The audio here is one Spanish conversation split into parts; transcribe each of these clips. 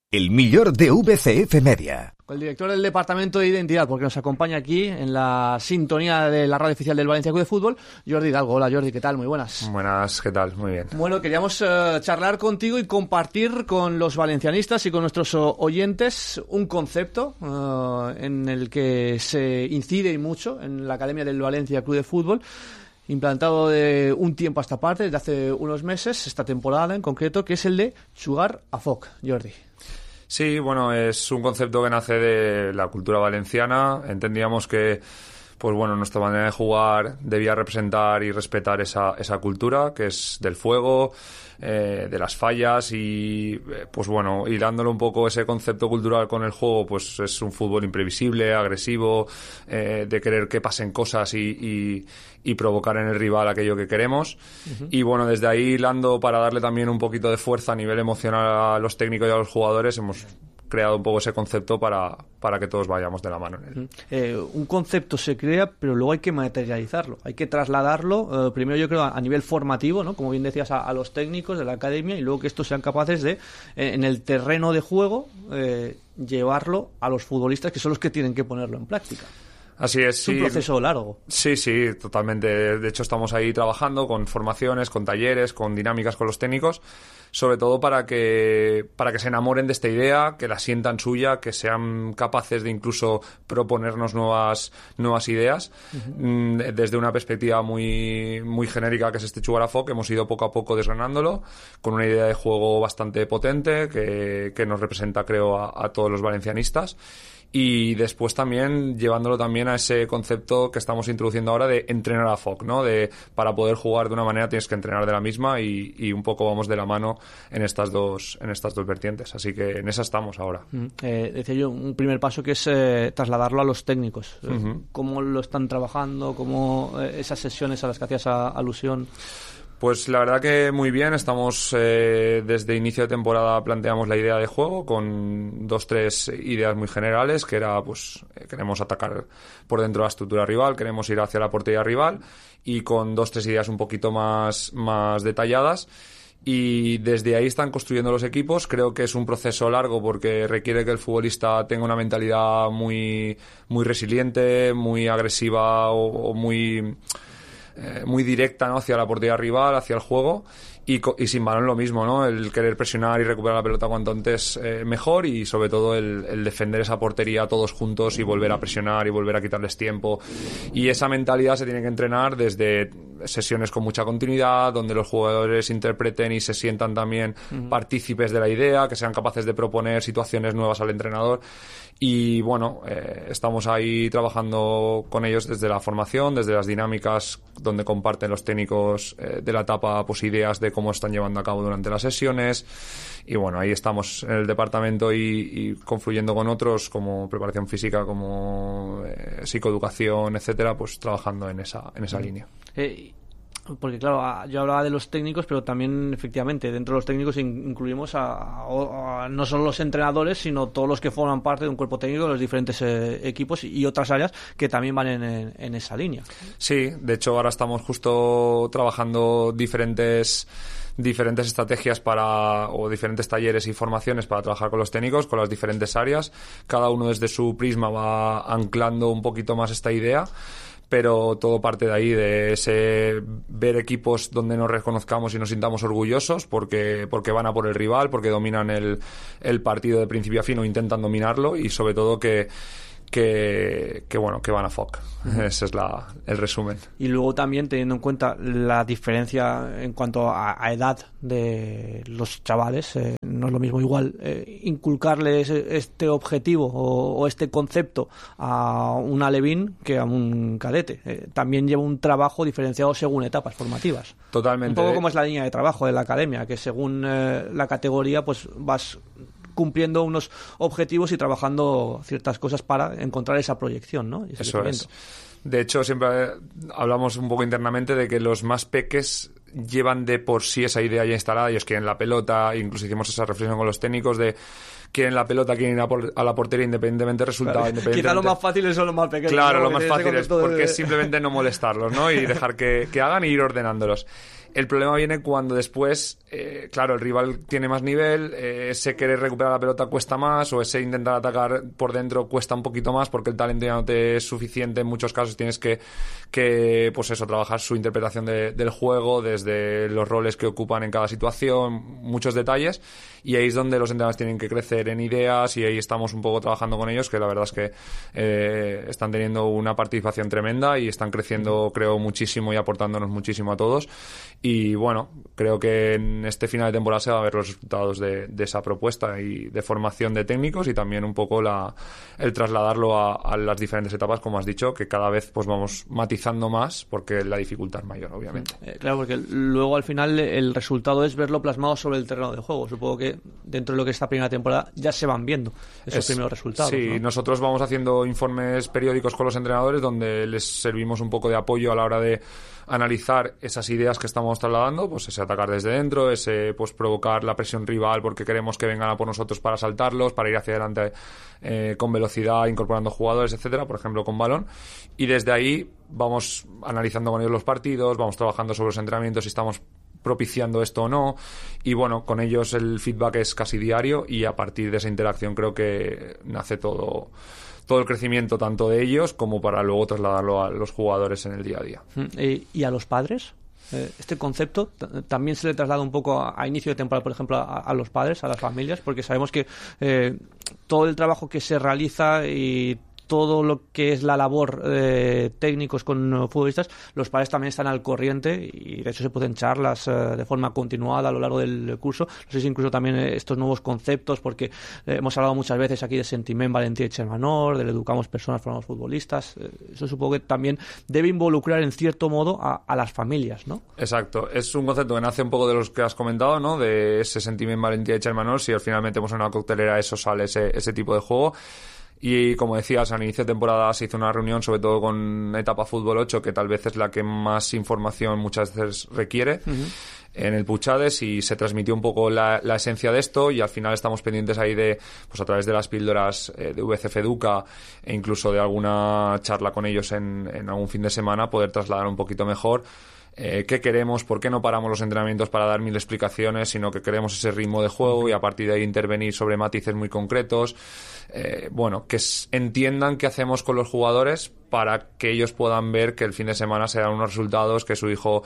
El millor de VCF Media. El director del Departamento de Identidad, porque nos acompaña aquí en la sintonía de la radio oficial del Valencia Club de Fútbol, Jordi Hidalgo. Hola Jordi, ¿qué tal? Muy buenas. Buenas, ¿qué tal? Muy bien. Bueno, queríamos charlar contigo y compartir con los valencianistas y con nuestros oyentes un concepto en el que se incide y mucho en la Academia del Valencia Club de Fútbol, implantado de un tiempo a esta parte, desde hace unos meses, esta temporada en concreto, que es el de jugar a foc, Jordi. Sí, bueno, es un concepto que nace de la cultura valenciana. Entendíamos que, pues bueno, nuestra manera de jugar debía representar y respetar esa cultura, que es del fuego, de las fallas y, pues bueno, hilándolo un poco ese concepto cultural con el juego, pues es un fútbol imprevisible, agresivo, de querer que pasen cosas y provocar en el rival aquello que queremos. Uh-huh. Y bueno, desde ahí hilando para darle también un poquito de fuerza a nivel emocional a los técnicos y a los jugadores, hemos creado un poco ese concepto para que todos vayamos de la mano en él. Un concepto se crea, pero luego hay que materializarlo, hay que trasladarlo, primero yo creo a nivel formativo, ¿no? Como bien decías, a los técnicos de la academia, y luego que estos sean capaces de, en el terreno de juego, llevarlo a los futbolistas, que son los que tienen que ponerlo en práctica. Así es, sí. Es un proceso largo. Sí, totalmente. De hecho, estamos ahí trabajando con formaciones, con talleres, con dinámicas con los técnicos, sobre todo para que se enamoren de esta idea, que la sientan suya, que sean capaces de incluso proponernos nuevas ideas. Uh-huh. Desde una perspectiva muy, muy genérica, que es este jugar a foc, hemos ido poco a poco desgranándolo, con una idea de juego bastante potente, que nos representa, creo, a todos los valencianistas. Y después también llevándolo también a ese concepto que estamos introduciendo ahora de entrenar a foc, ¿no? Para poder jugar de una manera tienes que entrenar de la misma y un poco vamos de la mano en estas dos vertientes. Así que en esa estamos ahora. Decía yo, un primer paso que es trasladarlo a los técnicos. Uh-huh. ¿Cómo lo están trabajando? ¿Cómo esas sesiones a las que hacías alusión? Pues la verdad que muy bien. Estamos desde inicio de temporada planteamos la idea de juego con 2-3 ideas muy generales, que era pues queremos atacar por dentro de la estructura rival, queremos ir hacia la portería rival, y con 2-3 ideas un poquito más detalladas. Y desde ahí están construyendo los equipos. Creo que es un proceso largo porque requiere que el futbolista tenga una mentalidad muy, muy resiliente, muy agresiva o muy directa, ¿no? Hacia la portería rival, hacia el juego, y sin balón lo mismo, ¿no? El querer presionar y recuperar la pelota cuanto antes mejor, y sobre todo el defender esa portería todos juntos y volver a presionar y volver a quitarles tiempo. Y esa mentalidad se tiene que entrenar desde sesiones con mucha continuidad, donde los jugadores interpreten y se sientan también partícipes de la idea, que sean capaces de proponer situaciones nuevas al entrenador. Y bueno, estamos ahí trabajando con ellos desde la formación, desde las dinámicas donde comparten los técnicos de la etapa pues ideas de cómo están llevando a cabo durante las sesiones. Y bueno, ahí estamos en el departamento y confluyendo con otros como preparación física, como psicoeducación, etcétera, pues trabajando en esa línea. Porque claro, yo hablaba de los técnicos, pero también efectivamente dentro de los técnicos incluimos a no solo los entrenadores, sino todos los que forman parte de un cuerpo técnico de los diferentes equipos y otras áreas que también van en esa línea. Sí, de hecho ahora estamos justo trabajando diferentes estrategias o diferentes talleres y formaciones para trabajar con los técnicos, con las diferentes áreas. Cada uno desde su prisma va anclando un poquito más esta idea, pero todo parte de ahí, de ese ver equipos donde nos reconozcamos y nos sintamos orgullosos porque van a por el rival, porque dominan el partido de principio a fin o intentan dominarlo, y sobre todo que van a foc. Ese es el resumen. Y luego también teniendo en cuenta la diferencia en cuanto a edad de los chavales, no es lo mismo igual inculcarles este objetivo o este concepto a un alevín que a un cadete. También lleva un trabajo diferenciado según etapas formativas. Totalmente. Un poco como es la línea de trabajo de la academia, que según la categoría pues vas cumpliendo unos objetivos y trabajando ciertas cosas para encontrar esa proyección, ¿no? Eso es. De hecho, siempre hablamos un poco internamente de que los más peques llevan de por sí esa idea ya instalada, ellos quieren la pelota, incluso hicimos esa reflexión con los técnicos de quieren la pelota, quieren ir a la portería independientemente del resultado. Claro. Quizá lo más fácil son los más pequeños. Claro, ¿no? lo más fácil es porque es simplemente no molestarlos, ¿no? Y dejar que hagan y ir ordenándolos. El problema viene cuando después, claro, el rival tiene más nivel, ese querer recuperar la pelota cuesta más, o ese intentar atacar por dentro cuesta un poquito más porque el talento ya no te es suficiente. En muchos casos tienes que pues eso, trabajar su interpretación del juego, desde los roles que ocupan en cada situación, muchos detalles, y ahí es donde los entrenadores tienen que crecer en ideas, y ahí estamos un poco trabajando con ellos, que la verdad es que están teniendo una participación tremenda y están creciendo, creo, muchísimo y aportándonos muchísimo a todos. Y bueno, creo que en este final de temporada se va a ver los resultados de esa propuesta y de formación de técnicos, y también un poco el trasladarlo a las diferentes etapas, como has dicho, que cada vez pues vamos matizando más porque la dificultad es mayor, obviamente. Claro, porque luego al final el resultado es verlo plasmado sobre el terreno de juego. Supongo que dentro de lo que es esta primera temporada ya se van viendo esos primeros resultados. Sí, ¿no? Nosotros vamos haciendo informes periódicos con los entrenadores donde les servimos un poco de apoyo a la hora de analizar esas ideas que estamos trasladando, pues ese atacar desde dentro, ese pues provocar la presión rival porque queremos que vengan a por nosotros para saltarlos, para ir hacia adelante con velocidad, incorporando jugadores, etcétera, por ejemplo con balón, y desde ahí vamos analizando con ellos los partidos, vamos trabajando sobre los entrenamientos, si estamos propiciando esto o no, y bueno, con ellos el feedback es casi diario, y a partir de esa interacción creo que nace todo el crecimiento, tanto de ellos como para luego trasladarlo a los jugadores en el día a día. ¿Y a los padres? Este concepto también se le traslada un poco a inicio de temporada, por ejemplo, a los padres, a las familias, porque sabemos que todo el trabajo que se realiza y todo lo que es la labor técnicos con futbolistas, los padres también están al corriente, y de hecho se pueden charlas de forma continuada a lo largo del curso. No sé si incluso también estos nuevos conceptos, porque hemos hablado muchas veces aquí de sentiment, valentía y Chermanor, del educamos personas, formamos futbolistas. Eso supongo que también debe involucrar en cierto modo a las familias, ¿no? Exacto, es un concepto que nace un poco de los que has comentado, ¿no? De ese sentiment, valentía y Chermanor. Si al final metemos en una coctelera, eso sale ese tipo de juego. Y como decías, al inicio de temporada se hizo una reunión, sobre todo con etapa Fútbol 8, que tal vez es la que más información muchas veces requiere, en el Puchades, y se transmitió un poco la esencia de esto, y al final estamos pendientes ahí de, pues a través de las píldoras de VCF Educa, e incluso de alguna charla con ellos en algún fin de semana, poder trasladar un poquito mejor qué queremos, por qué no paramos los entrenamientos para dar 1000 explicaciones, sino que queremos ese ritmo de juego y a partir de ahí intervenir sobre matices muy concretos. Bueno, que entiendan qué hacemos con los jugadores para que ellos puedan ver que el fin de semana se dan unos resultados, que su hijo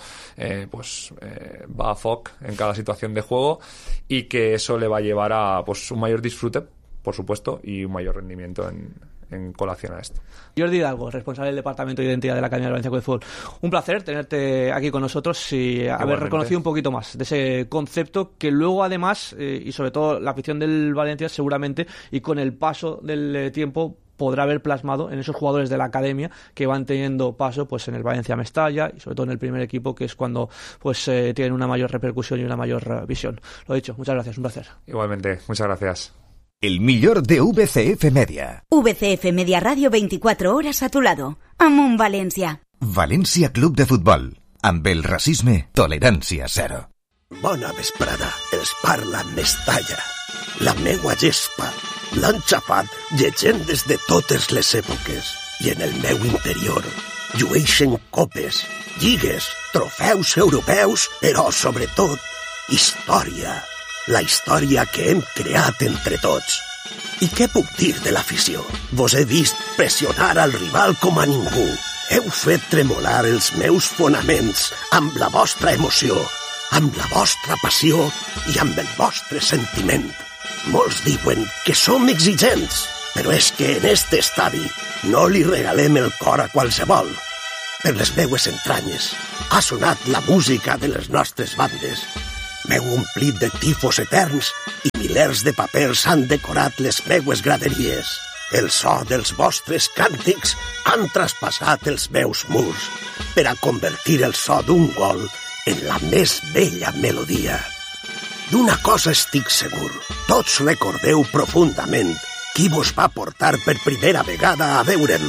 va a FOC en cada situación de juego, y que eso le va a llevar a pues un mayor disfrute, por supuesto, y un mayor rendimiento en colación a esto. Jordi Hidalgo, responsable del Departamento de Identidad de la Academia del Valencia Club de Fútbol. Un placer tenerte aquí con nosotros y haber reconocido un poquito más de ese concepto que luego además, y sobre todo la afición del Valencia seguramente, y con el paso del tiempo, podrá haber plasmado en esos jugadores de la academia que van teniendo paso pues en el Valencia Mestalla y sobre todo en el primer equipo, que es cuando pues tienen una mayor repercusión y una mayor visión. Lo dicho, muchas gracias, un placer. Igualmente, muchas gracias. El millor de VCF Media. VCF Media Radio 24 hores a tu lado. Amunt València. València Club de Futbol. Amb el racisme, tolerància zero. Bona vesprada, els parla Mestalla. La meua gespa l'han xapat llegendes de totes les èpoques, i en el meu interior llueixen copes, lligues, trofeus europeus, però sobretot història. La història que hem creat entre tots. I què puc dir de l'afició? Vos he vist pressionar al rival com a ningú. Heu fet tremolar els meus fonaments amb la vostra emoció, amb la vostra passió i amb el vostre sentiment. Molts diuen que som exigents, però és que en este estadi no li regalem el cor a qualsevol. Per les meues entranyes ha sonat la música de les nostres bandes. M'heu omplit de tifos eterns i milers de papers han decorat les meues graderies. El so dels vostres càntics han traspassat els meus murs per a convertir el so d'un gol en la més bella melodia. D'una cosa estic segur, tots recordeu profundament qui vos va portar per primera vegada a veure'm.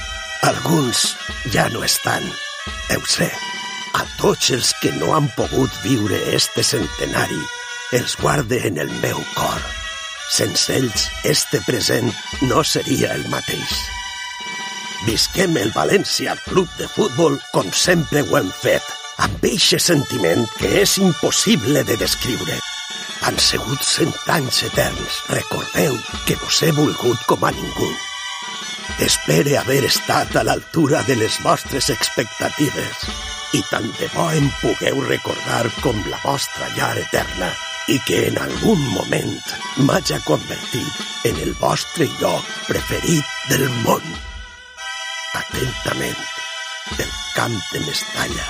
Alguns ja no estan, ho sé. A tots els que no han pogut viure este centenari, els guarde en el meu cor. Sense ells, este present no seria el mateix. Visquem el València Club de Futbol com sempre ho hem fet, amb eixe sentiment que és impossible de descriure. Han sigut 100 anys eterns. Recordeu que vos he volgut com a ningú. Espere haver estat a l'altura de les vostres expectatives i tant de bo em pugueu recordar com la vostra llar eterna i que en algun moment m'haja convertit en el vostre lloc preferit del món. Atentament, del Camp de Mestalla.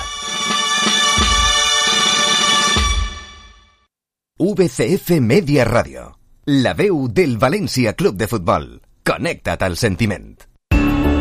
VCF Media Radio, la veu del València Club de Futbol. Connecta't al sentiment.